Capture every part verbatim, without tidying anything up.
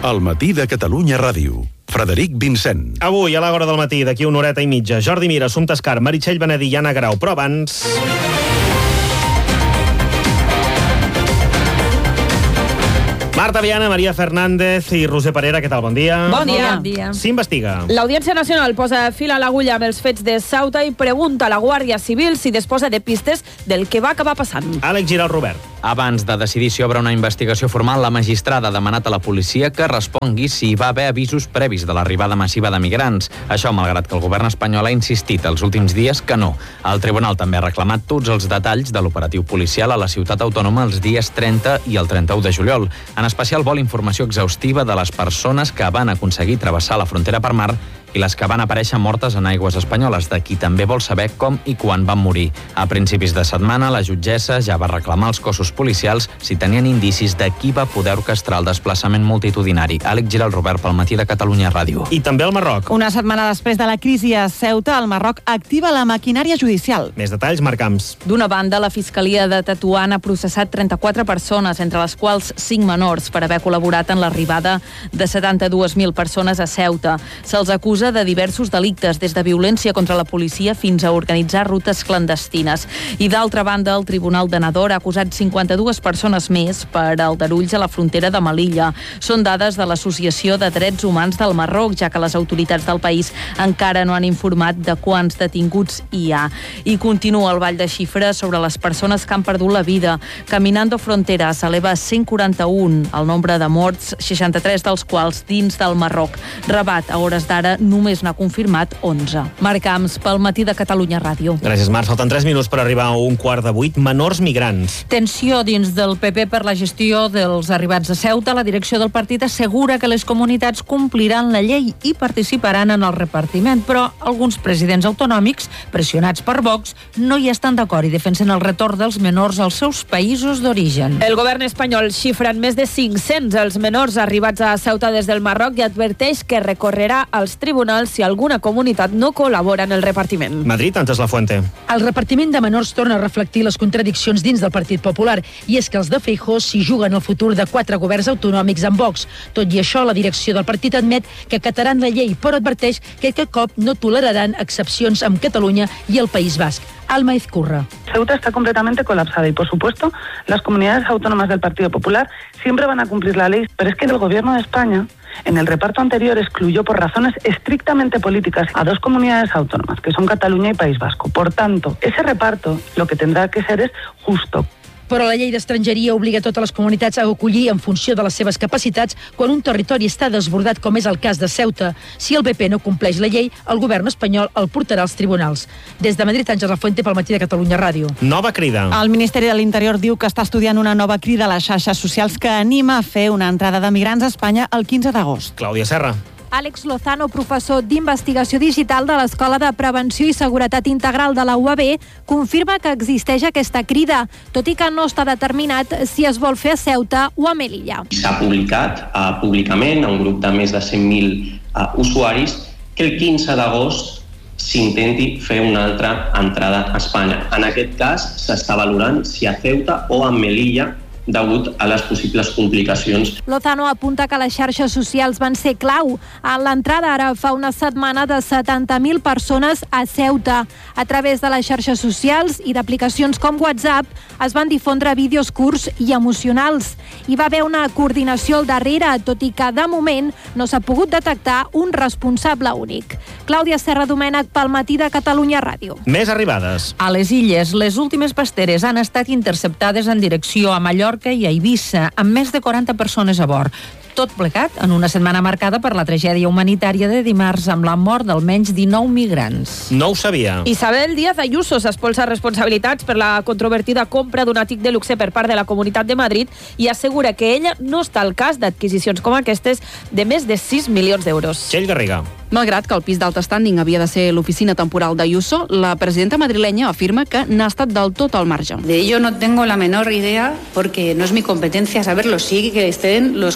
El matí de Catalunya Ràdio. Frederic Vincent. Avui, a l'hora del matí, d'aquí una horeta i mitja, Jordi Mir, Assumpta Escar, Meritxell Benedí i Anna Grau. Però abans... Marta Viana, Maria Fernández i Roser Parera, què tal? Bon dia. Bon dia. Bon dia. S'investiga. L'Audiència Nacional posa fil a l'agulla amb els fets de Ceuta i pregunta a la Guàrdia Civil si disposa de pistes del que va acabar passant. Àlex Giral Robert. Abans de decidir si obre una investigació formal, la magistrada ha demanat a la policia que respongui si hi va haver avisos previs de l'arribada massiva de migrants. Això, malgrat que el govern espanyol ha insistit els últims dies que no. El tribunal també ha reclamat tots els detalls de l'operatiu policial a la ciutat autònoma els dies trenta i el trenta-u de juliol. En especial vol informació exhaustiva de les persones que van aconseguir travessar la frontera per mar i les que van aparèixer mortes en aigües espanyoles, de qui també vol saber com i quan van morir. A principis de setmana, la jutgessa ja va reclamar als cossos policials si tenien indicis de qui va poder orquestrar el desplaçament multitudinari. Àlex Giral Robert, pel matí de Catalunya Ràdio. I també al Marroc. Una setmana després de la crisi a Ceuta, el Marroc activa la maquinària judicial. Més detalls, Marc Camps. D'una banda, la Fiscalia de Tetuan ha processat trenta-quatre persones, entre les quals cinc menors, per haver col·laborat en l'arribada de setanta-dues mil persones a Ceuta. Se'ls acusa de diversos delictes, des de violència contra la policia fins a organitzar rutes clandestines. I d'altra banda, el Tribunal de Nador ha acusat cinquanta-dues persones més per aldarulls a la frontera de Melilla. Són dades de l'Associació de Drets Humans del Marroc, ja que les autoritats del país encara no han informat de quants detinguts hi ha. I continua el ball de xifres sobre les persones que han perdut la vida. Caminando Fronteras s'eleva a cent quaranta-un, el nombre de morts, seixanta-tres dels quals dins del Marroc. Rabat, a hores d'ara, només n'ha confirmat onze. Marc Camps, pel matí de Catalunya Ràdio. Gràcies, Marc. Falten tres minuts per arribar a un quart de vuit. Menors migrants. Tensió dins del P P per la gestió dels arribats a Ceuta. La direcció del partit assegura que les comunitats compliran la llei i participaran en el repartiment, però alguns presidents autonòmics, pressionats per Vox, no hi estan d'acord i defensen el retorn dels menors als seus països d'origen. El govern espanyol xifra en més de cinc-cents els menors arribats a Ceuta des del Marroc i adverteix que recorrerà als tribunals si alguna comunitat no col·labora en el repartiment. Madrid, Antes Lafuente. El repartiment de menors torna a reflectir les contradiccions dins del Partit Popular, i és que els de Feijóo s'hi juguen el futur de quatre governs autonòmics amb Vox. Tot i això, la direcció del partit admet que acataran la llei, però adverteix que aquest cop no toleraran excepcions amb Catalunya i el País Basc. Alma Izcurra. Ceuta está completamente colapsada y, por supuesto, las comunidades autónomas del Partido Popular siempre van a cumplir la ley, pero es que el gobierno de España, en el reparto anterior, excluyó por razones estrictamente políticas a dos comunidades autónomas, que son Cataluña y País Vasco. Por tanto, ese reparto lo que tendrá que ser es justo. Però la llei d'estrangeria obliga totes les comunitats a acollir en funció de les seves capacitats quan un territori està desbordat, com és el cas de Ceuta. Si el B P no compleix la llei, el govern espanyol el portarà als tribunals. Des de Madrid, Àngels Lafuente, pel matí de Catalunya Ràdio. Nova crida. El Ministeri de l'Interior diu que està estudiant una nova crida a les xarxes socials que anima a fer una entrada de migrants a Espanya el quinze d'agost. Clàudia Serra. Àlex Lozano, professor d'Investigació Digital de l'Escola de Prevenció i Seguretat Integral de la U A B, confirma que existeix aquesta crida, tot i que no està determinat si es vol fer a Ceuta o a Melilla. S'ha publicat uh, públicament a un grup de més de cent mil uh, usuaris que el quinze d'agost s'intenti fer una altra entrada a Espanya. En aquest cas s'està valorant si a Ceuta o a Melilla, degut a les possibles complicacions. Lozano apunta que les xarxes socials van ser clau en l'entrada ara fa una setmana de setanta mil persones a Ceuta. A través de les xarxes socials i d'aplicacions com WhatsApp es van difondre vídeos curts i emocionals. Hi va haver una coordinació al darrere, tot i que de moment no s'ha pogut detectar un responsable únic. Clàudia Serra Domènech, pel matí de Catalunya Ràdio. Més arribades. A les Illes, les últimes pasteres han estat interceptades en direcció a Mallorca i a Eivissa, amb més de quaranta persones a bord. Tot plegat en una setmana marcada per la tragèdia humanitària de dimarts amb la mort d'almenys dinou migrants. No ho sabia. Isabel Díaz Ayuso s'espolsa responsabilitats per la controvertida compra d'un àtic de luxe per part de la Comunitat de Madrid i assegura que ella no està al cas d'adquisicions com aquestes de més de sis milions d'euros. Txell Garriga. Malgrat que el pis d'alt standing havia de ser l'oficina temporal d'Ayuso, la presidenta madrilenya afirma que n'ha estat del tot al marge. De ello no tengo la menor idea porque no es mi competencia saberlo. Sí que estén los consejeros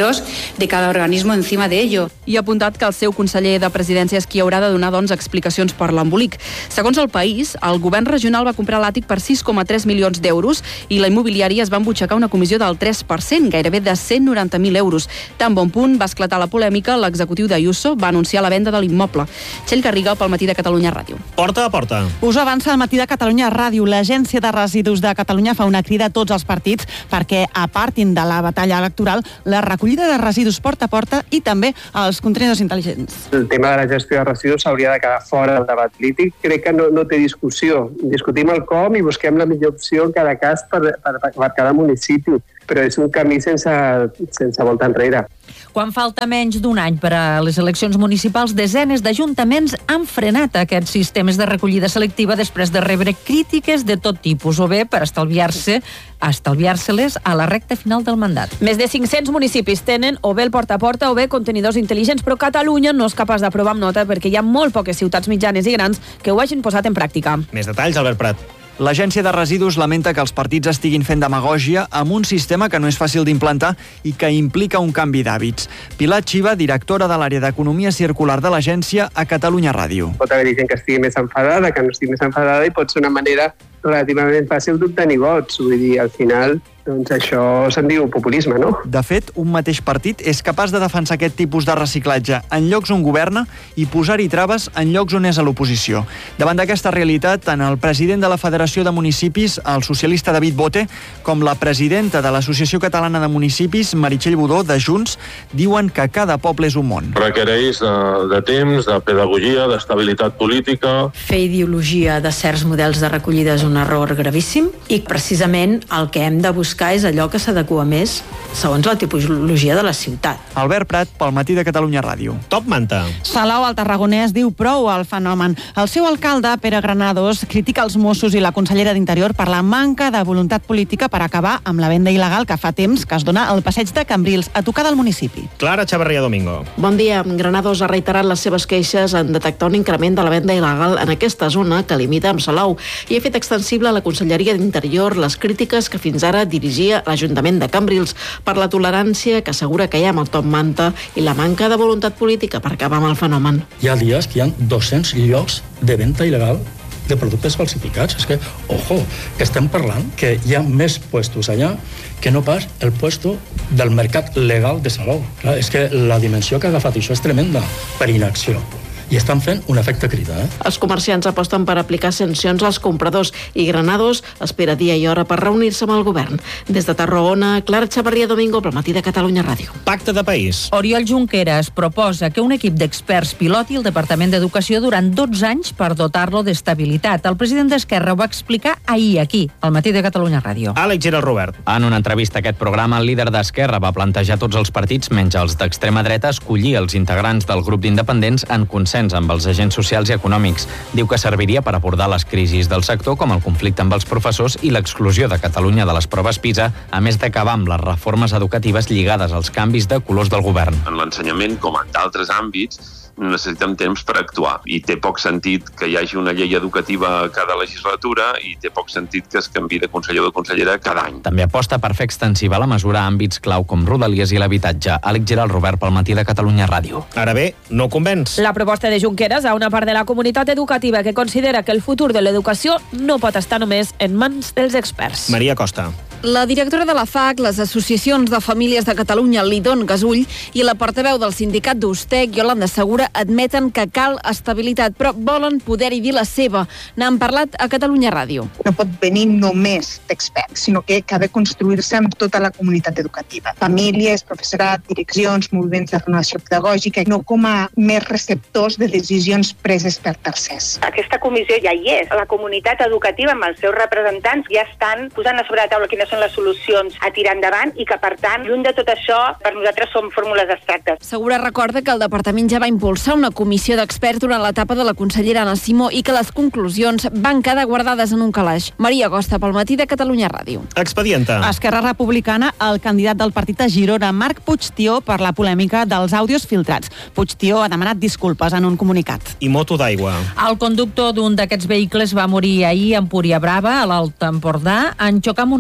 números de cada organismo encima de ello. I ha apuntat que el seu conseller de Presidència és qui haurà de donar doncs, explicacions per l'embolic. Segons El País, el govern regional va comprar l'àtic per sis coma tres milions d'euros i la immobiliària es va embutxacar una comissió del tres per cent, gairebé de cent noranta mil euros. Tan bon punt va esclatar la polèmica, l'executiu d'Ayuso va anunciar la venda de l'immoble. Txell Garriga, pel Matí de Catalunya Ràdio. Porta a porta. Us avança el Matí de Catalunya Ràdio. L'Agència de Residus de Catalunya fa una crida a tots els partits perquè apartin de la batalla electoral la recollida de residus porta a porta i també els contenidors intel·ligents. El tema de la gestió de residus s'hauria de quedar fora del debat polític. Crec que no, no té discussió. Discutim el com i busquem la millor opció en cada cas per, per, per cada municipi, però és un camí sense, sense volta enrere. Quan falta menys d'un any per a les eleccions municipals, desenes d'ajuntaments han frenat aquests sistemes de recollida selectiva després de rebre crítiques de tot tipus, o bé per estalviar-se estalviar-se-les a la recta final del mandat. Més de cinc-cents municipis tenen o bé el porta a porta o bé contenidors intel·ligents, però Catalunya no és capaç d'aprovar amb nota perquè hi ha molt poques ciutats mitjanes i grans que ho hagin posat en pràctica. Més detalls, Albert Prat. L'Agència de Residus lamenta que els partits estiguin fent demagògia amb un sistema que no és fàcil d'implantar i que implica un canvi d'hàbits. Pilar Xiva, directora de l'àrea d'Economia Circular de l'agència, a Catalunya Ràdio. Pot haver-hi gent que estigui més enfadada, que no estigui més enfadada, i pot ser una manera relativament fàcil d'obtenir vots. Vull dir, al final, doncs això se'n diu populisme, no? De fet, un mateix partit és capaç de defensar aquest tipus de reciclatge en llocs on governa i posar-hi traves en llocs on és a l'oposició. Davant d'aquesta realitat, tant el president de la Federació de Municipis, el socialista David Bote, com la presidenta de l'Associació Catalana de Municipis, Meritxell Budó, de Junts, diuen que cada poble és un món. Requereix de, de temps, de pedagogia, d'estabilitat política. Fer ideologia de certs models de recollida és un error gravíssim i precisament el que hem de buscar és allò que s'adequa més segons la tipologia de la ciutat. Albert Prat, pel Matí de Catalunya Ràdio. Top Manta. Salou, el tarragonès, diu prou al fenomen. El seu alcalde, Pere Granados, critica els Mossos i la consellera d'Interior per la manca de voluntat política per acabar amb la venda il·legal que fa temps que es dona al passeig de Cambrils, a tocar del municipi. Clara Chavarria Domingo. Bon dia. Granados ha reiterat les seves queixes en detectar un increment de la venda il·legal en aquesta zona que limita amb Salou i ha fet extensible a la Conselleria d'Interior les crítiques que fins ara dirigia l'Ajuntament de Cambrils per la tolerància que assegura que hi ha amb el Top Manta i la manca de voluntat política per acabar amb el fenomen. Hi ha dies que hi ha dos-cents llocs de venda il·legal de productes falsificats. És que, ojo, que estem parlant que hi ha més puestos allà que no pas el puesto del mercat legal de Salou. Clar, és que la dimensió que ha agafat això és tremenda per inacció. I estan fent un efecte crida. Eh? Els comerciants aposten per aplicar sancions als compradors i Granados espera dia i hora per reunir-se amb el govern. Des de Tarragona, Clara Chavarria Domingo, pel Matí de Catalunya Ràdio. Pacte de país. Oriol Junqueras proposa que un equip d'experts piloti el Departament d'Educació durant dotze anys per dotar-lo d'estabilitat. El president d'Esquerra ho va explicar ahir aquí, al Matí de Catalunya Ràdio. Àlex Gerard Robert. En una entrevista a aquest programa, el líder d'Esquerra va plantejar tots els partits, menys els d'extrema dreta, escollir els integrants del grup d'independents en consens amb els agents socials i econòmics. Diu que serviria per abordar les crisis del sector, com el conflicte amb els professors i l'exclusió de Catalunya de les proves PISA, a més d'acabar amb les reformes educatives lligades als canvis de colors del govern. En l'ensenyament, com en d'altres àmbits, necessitem temps per actuar i té poc sentit que hi hagi una llei educativa cada legislatura i té poc sentit que es canvi de conseller o de consellera cada any. També aposta per fer extensiva la mesura a àmbits clau com Rodalies i l'habitatge. Àlex Gerard Robert, pel Matí de Catalunya Ràdio. Ara bé, no convenç. La proposta de Junqueras a una part de la comunitat educativa que considera que el futur de l'educació no pot estar només en mans dels experts. Maria Costa. La directora de la F A C, les associacions de famílies de Catalunya, Lidon Gasull, i la portaveu del sindicat d'Ustec, Iolanda Segura, admeten que cal estabilitat, però volen poder-hi dir la seva. N'han parlat a Catalunya Ràdio. No pot venir només d'experts, sinó que ha de construir-se amb tota la comunitat educativa. Famílies, professorat, direccions, moviments de renovació pedagògica, no com a més receptors de decisions preses per tercers. Aquesta comissió ja hi és. La comunitat educativa amb els seus representants ja estan posant a sobre la taula quines són les solucions a tirar endavant i que, per tant, lluny de tot això, per nosaltres són fórmules abstractes. Segura recorda que el departament ja va impulsar una comissió d'experts durant l'etapa de la consellera Anna Simó i que les conclusions van quedar guardades en un calaix. Maria Costa, pel Matí de Catalunya Ràdio. Expedienta. Esquerra Republicana, el candidat del partit a Girona, Marc Puigtió, per la polèmica dels àudios filtrats. Puigtió ha demanat disculpes en un comunicat. I moto d'aigua. El conductor d'un d'aquests vehicles va morir ahir a Empúria Brava, a l'Alt Empordà, en xocar amb una embarcació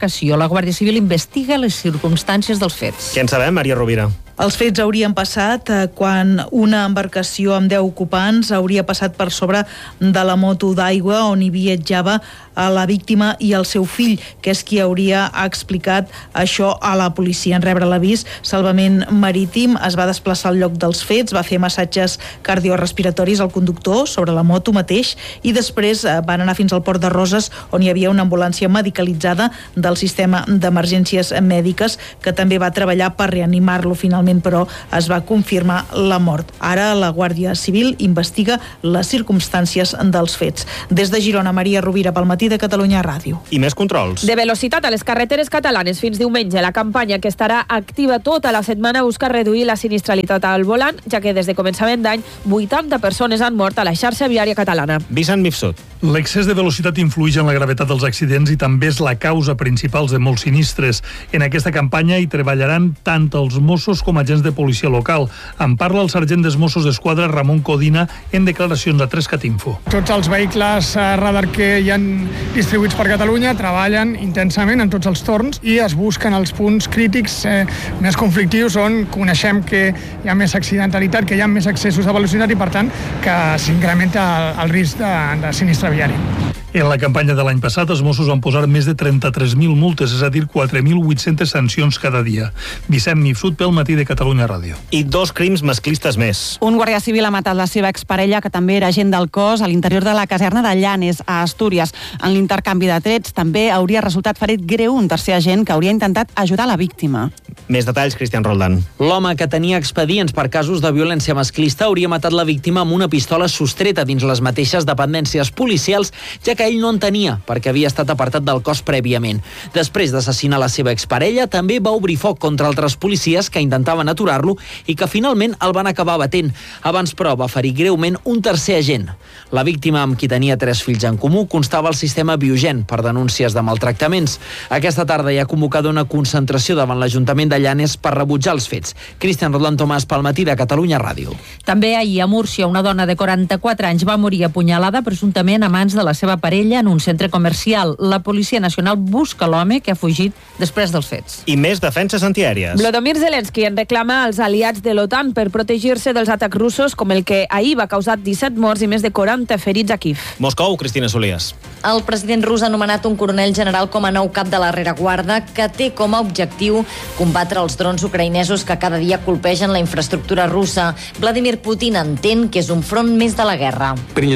l'embarcació. La Guàrdia Civil investiga les circumstàncies dels fets. Què en sabem, Maria Rovira? Els fets haurien passat eh, quan una embarcació amb deu ocupants hauria passat per sobre de la moto d'aigua on hi viatjava a la víctima i el seu fill, que és qui hauria explicat això a la policia. En rebre l'avís, Salvament Marítim es va desplaçar al lloc dels fets, va fer massatges cardiorrespiratoris al conductor sobre la moto mateix i després eh, van anar fins al port de Roses, on hi havia una ambulància medicalitzada del sistema d'emergències mèdiques que també va treballar per reanimar-lo. Finalment, però, es va confirmar la mort. Ara la Guàrdia Civil investiga les circumstàncies dels fets. Des de Girona, Maria Rovira, pel Matí de Catalunya Ràdio. I més controls. De velocitat a les carreteres catalanes fins diumenge. La campanya, que estarà activa tota la setmana, busca reduir la sinistralitat al volant, ja que des de començament d'any vuitanta persones han mort a la xarxa viària catalana. Vicent Mifsud. L'excés de velocitat influeix en la gravetat dels accidents i també és la causa principal de molts sinistres. En aquesta campanya hi treballaran tant els Mossos com agents de policia local. En parla el sergent dels Mossos d'Esquadra, Ramon Codina, en declaracions a tres cat info. Tots els vehicles eh, radar que hi han distribuïts per Catalunya treballen intensament en tots els torns i es busquen els punts crítics eh, més conflictius on coneixem que hi ha més accidentalitat, que hi ha més excessos de velocitat i, per tant, que s'incrementa el, el risc de, de sinistre viari. En la campanya de l'any passat, els Mossos van posar més de trenta-tres mil multes, és a dir, quatre mil vuit-centes sancions cada dia. Vicent Mifsud, pel Matí de Catalunya Ràdio. I dos crims masclistes més. Un guàrdia civil ha matat la seva exparella, que també era agent del cos, a l'interior de la caserna de Llanes, a Astúries. En l'intercanvi de trets també hauria resultat ferit greu un tercer agent que hauria intentat ajudar la víctima. Més detalls, Cristian Roldán. L'home, que tenia expedients per casos de violència masclista, hauria matat la víctima amb una pistola sostreta dins les mateixes dependències policials, ja que ell no en tenia, perquè havia estat apartat del cos prèviament. Després d'assassinar la seva exparella, també va obrir foc contra altres policies que intentaven aturar-lo i que finalment el van acabar batent. Abans, però, va ferir greument un tercer agent. La víctima, amb qui tenia tres fills en comú, constava al sistema Biogen per denúncies de maltractaments. Aquesta tarda hi ha convocada una concentració davant l'Ajuntament de Llanes per rebutjar els fets. Cristian Roldán Tomàs, pel Matí de Catalunya Ràdio. També ahir a Múrcia, una dona de quaranta-quatre anys va morir apunyalada presumptament a mans de la seva parella en un centre comercial. La Policia Nacional busca l'home que ha fugit després dels fets. I més defenses antiaèries. Volodymyr Zelensky en reclama als aliats de l'OTAN per protegir-se dels atacs russos, com el que ahir va causar disset morts i més de quaranta ferits a Kiev. Moscou, Cristina Solias. El president rus ha nomenat un coronel general com a nou cap de la rereguarda, que té com a objectiu combatre els drons ucraïnesos que cada dia colpegen la infraestructura russa. Vladimir Putin entén que és un front més de la guerra.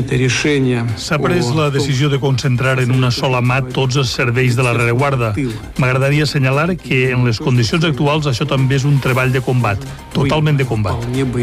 S'ha pres la decisió de concentrar en una sola mà tots els serveis de la rereguarda. M'agradaria assenyalar que en les condicions actuals això també és un treball de combat, totalment de combat.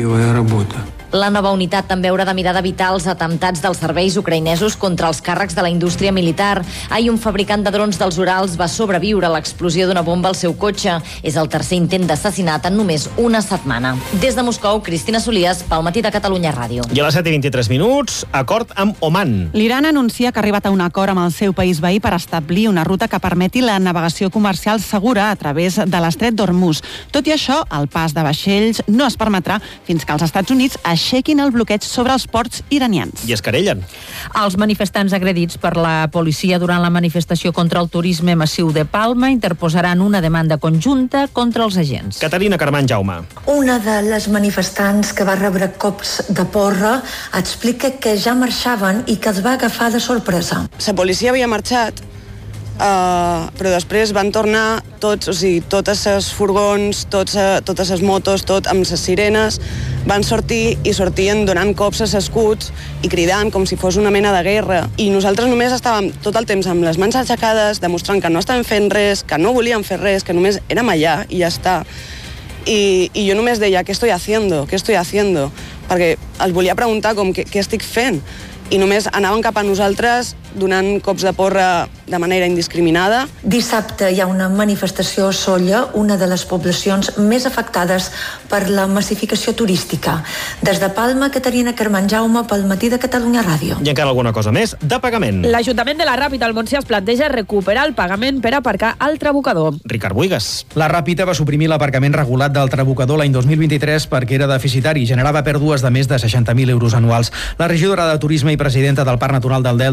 La nova unitat també haurà de mirar d'evitar els atemptats dels serveis ucraïnesos contra els càrrecs de la indústria militar. Ahir un fabricant de drons dels Urals va sobreviure a l'explosió d'una bomba al seu cotxe. És el tercer intent d'assassinat en només una setmana. Des de Moscou, Cristina Solias, pel Matí de Catalunya Ràdio. I a les set i vint-i-tres minuts, acord amb Oman. L'Iran anuncia que ha arribat a un acord amb el seu país veí per establir una ruta que permeti la navegació comercial segura a través de l'estret d'Hormuz. Tot i això, el pas de vaixells no es permetrà fins que els Estats Units aixequin el bloqueig sobre els ports iranians. I es querellen. Els manifestants agredits per la policia durant la manifestació contra el turisme massiu de Palma interposaran una demanda conjunta contra els agents. Caterina Carmán Jaume. Una de les manifestants que va rebre cops de porra explica que ja marxaven i que els va agafar de sorpresa. La policia havia marxat, uh, però després van tornar tots, o sigui, totes les furgons, tots, uh, totes les motos, tot amb les sirenes, van sortir i sortien donant cops als escuts i cridant com si fos una mena de guerra. I nosaltres només estàvem tot el temps amb les mans aixecades, demostrant que no estàvem fent res, que no volíem fer res, que només érem allà i ja està. I, i jo només deia, què estoy haciendo? Què estoy haciendo? Perquè els volia preguntar com, què, què estic fent? I només anaven cap a nosaltres donant cops de porra de manera indiscriminada. Dissabte hi ha una manifestació a Sóller, una de les poblacions més afectades per la massificació turística. Des de Palma, Caterina Carmán Jaume, pel Matí de Catalunya Ràdio. I encara alguna cosa més de pagament. L'Ajuntament de la Ràpita al Montsià es planteja recuperar el pagament per aparcar al Trabucador. Ricard Buigas. La Ràpita va suprimir l'aparcament regulat del Trabucador l'any dos mil vint-i-tres perquè era deficitari i generava pèrdues de més de seixanta mil euros anuals. La regidora de Turisme i presidenta del Parc Natural del Delta, Helena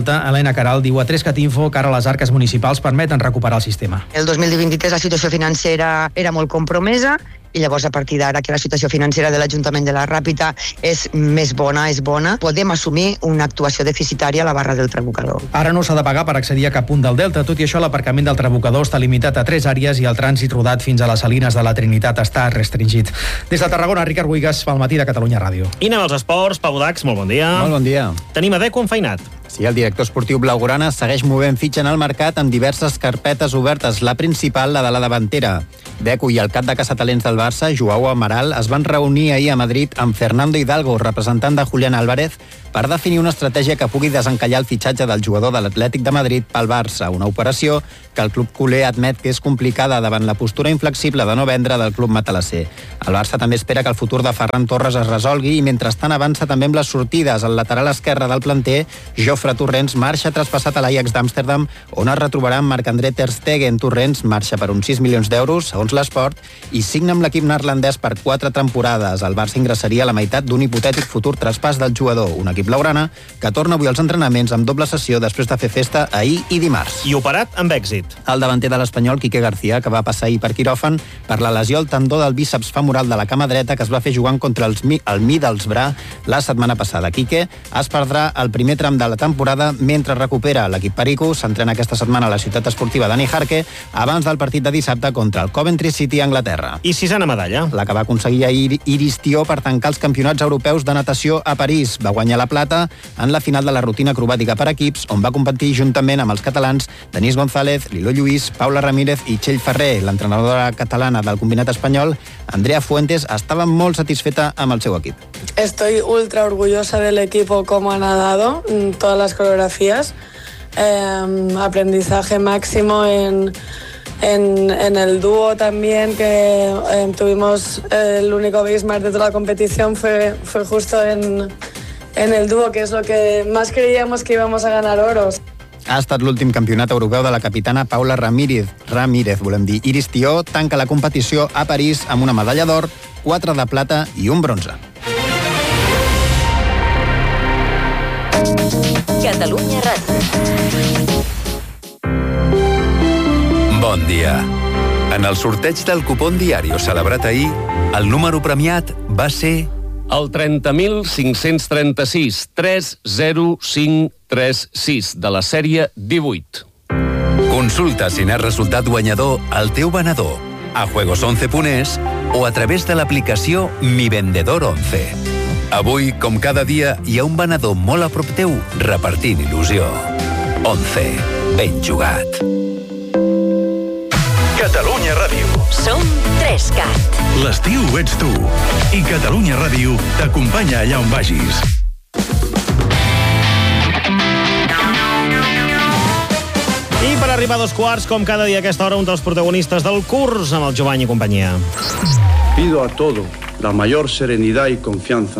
Elena Caral diu a Trescatinfo que ara les arques municipals permeten recuperar el sistema. El dos mil vint-tres la situació financera era molt compromesa i llavors a partir d'ara que la situació financera de l'Ajuntament de la Ràpita és més bona, és bona, podem assumir una actuació deficitària a la barra del Trabucador. Ara no s'ha de pagar per accedir a cap punt del Delta, tot i això l'aparcament del Trabucador està limitat a tres àrees i el trànsit rodat fins a les Salines de la Trinitat està restringit. Des de Tarragona, Ricard Buigas, pel matí de Catalunya Ràdio. I anem als esports. Pau Dax, molt bon dia. Molt bon dia. Tenim a Deco enfeinat. Sí, el director esportiu blaugrana segueix movent fitxa en el mercat amb diverses carpetes obertes, la principal, la de la davantera. Deco i el cap de caçatalents del Barça, Joao Amaral, es van reunir ahir a Madrid amb Fernando Hidalgo, representant de Julián Álvarez, per definir una estratègia que pugui desencallar el fitxatge del jugador de l'Atlètic de Madrid pel Barça, una operació que el club culer admet que és complicada davant la postura inflexible de no vendre del club matalasser. El Barça també espera que el futur de Ferran Torres es resolgui i mentrestant avança també amb les sortides. Al lateral esquerre del planter, Jofre Torrents marxa traspassat a l'Ajax d'Amsterdam, on es retrobarà amb Marc-André Ter Stegen. Torrents marxa per uns sis milions d'euros, segons l'Esport, i signa amb l'equip neerlandès per quatre temporades. El Barça ingressaria la meitat d'un hipotètic futur traspàs del jugador, un equip blaugrana que torna avui als entrenaments amb doble sessió després de fer festa ahir i dimarts. I operat amb èxit. El davanter de l'Espanyol, Quique García, que va passar ahir per quiròfan per la lesió al tendó del bíceps femoral de la cama dreta que es va fer jugant contra els Mi, el Middlesbrough la setmana passada. Quique es perdrà el primer tram de la temporada mentre recupera. L'equip perico s'entrena aquesta setmana a la ciutat esportiva de Nijarque abans del partit de dissabte contra el Coventry City a Anglaterra. I sisena medalla. La que va aconseguir ahir Iris Tió per tancar els campionats europeus de natació a París. Va guanyar la plata en la final de la rutina acrobàtica per equips, on va competir juntament amb els catalans Denís González, Lilo Lluís, Paula Ramírez i Txell Ferrer. L'entrenadora catalana del combinat espanyol, Andrea Fuentes, estava molt satisfeta amb el seu equip. Estoy ultra orgullosa del equipo como ha nadado, en todas las coreografías. Eh, aprendizaje máximo en, en, en el dúo también, que eh, tuvimos eh, el único Bismarck de toda la competición, fue, fue justo en, en el dúo, que es lo que más creíamos que íbamos a ganar oros. Ha estat l'últim campionat europeu de la capitana Paula Ramírez. Ramírez, volem dir. Iris Tió tanca la competició a París amb una medalla d'or, quatre de plata i un bronze. Catalunya Ràdio. Bon dia. En el sorteig del cupón Diario celebrat ahir, el número premiat va ser el trenta mil cinc-cents trenta-sis, tres zero cinc tres sis, de la sèrie divuit. Consulta si n'has resultat guanyador al teu venedor, a juegos once punt es o a través de l'aplicació Mi Vendedor once. Avui, com cada dia, hi ha un venedor molt a prop teu repartint il·lusió. once. Ben jugat. Catalunya Ràdio. Som Trescat. L'estiu ets tu. I Catalunya Ràdio t'acompanya allà on vagis. I per arribar a dos quarts, com cada dia a aquesta hora, un dels protagonistes del curs amb el Jovany i companyia. Pido a todo la mayor serenidad y confianza.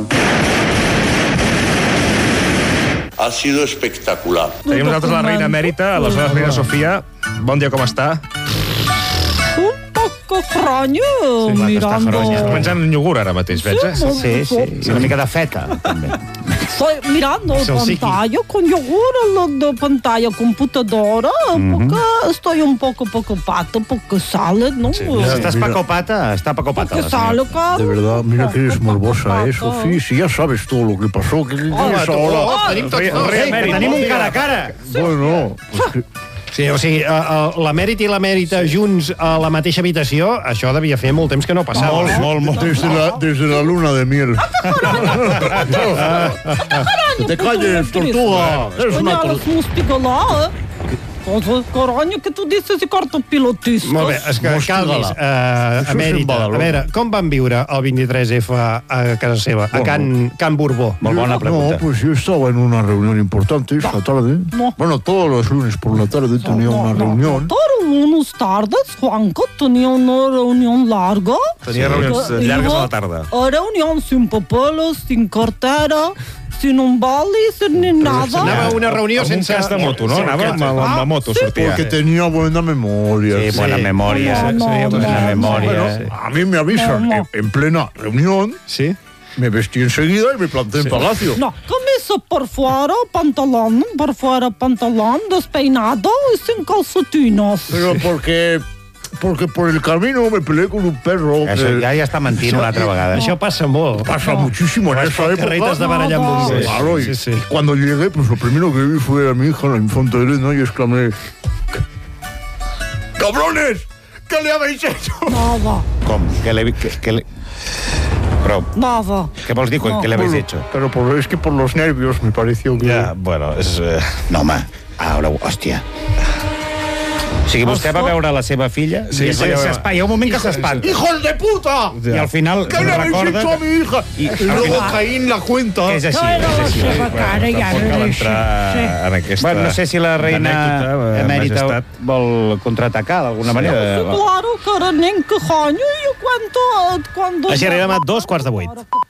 Ha sido espectacular. Tenim nosaltres la reina emèrita, aleshores reina Sofia. Bon dia, com està? Un poco extraño, Sí, clar, mirando... està fronya. Està menjant un iogurt ara mateix, veig, eh? Sí, sí, I una mica de feta, també. Estoy mirando Es el pantalla con yogur, lo de pantalla computadora, Mhm. porque estoy un poco preocupado porque sale, ¿no? Sí, estàs pacopata, està pacopata. Porque sale, claro. De verdad, mira que eres morbosa, ¿eh, Sofía? Si ya sabes todo lo que pasó, que Home, tu, oh, tenim tots el rei emèrit. Tenim un cara a cara. Bueno, pues que... Sí, o sigui, l'emèrit i l'emèrita junts a la mateixa habitació, això devia fer molt temps que no passava. Molt, molt, molt. Des de la, des de la luna de miel. Que te calles, tortuga. Eres una tortuga. Coronyo, que tu dices de cartopilotistes. Molt bé, és que calmis, uh, emèrita. A veure, com van viure el vint-i-tres efe a casa seva, a Can, Can Borbó? Molt bona pregunta. No, pues yo estaba en una reunión importante esta tarde. No. Bueno, todos los lunes por la tarde tenía no, una no, reunión. Todos los lunes tardes, Juanco tenía una reunión larga. Tenia reunions llargues a la tarda. Reunión sin papeles, sin cartera, sin un boli, sin ni nada. Anava a una reunió amb un sense... cas de moto, no? Anava amb, amb la moto, Sí, sortia. porque tenía buena memoria. Sí, buena memoria. No, no, Sí, buena no, memoria. Bueno, Sí. a mí me avisan No, no. En, en plena reunión ¿Sí? me vestí enseguida y me planté en Palacio. No, camisa por fuera, pantalón por fuera, pantalón, despeinado y sin calcetines. Pero porque... Porque por el camino me peleé con un perro. Això que... ja ja està mentint una altra vegada. Això passa molt. Pasa muchísimo en esa época. Carretes de barallar amb un gos. Claro, y Sí, sí. cuando llegué, pues lo primero que vi fue a mi hija, la infanta Elena, y exclamé... ¡Cabrones! ¿Qué le habéis hecho? Nada, Com? Que le... Que, que le... Però, nada. què vols dir? No. Que l'habéis hecho? Pero por, es que por los nervios me pareció que... Ja, bueno, és... Eh... No, home, ara, hòstia. O sigui, vostè va veure la seva filla Sí, i sí, s'espanta. Hi ha un moment que s'espanta. ¡Hijos de puta! I al final ¿Qué le habéis recorda... hecho a mi hija? I, Y al luego final... caí en la cuenta. És així, No era és la així. seva cara, ja Tampoc no cal era entrar així. en aquesta Bueno, no sé si la reina anècdota, eh, emèrita majestat. vol contraatacar d'alguna manera. Claro, que ahora en qué año y cuánto, cuando... Així arribem a dos quarts de vuit.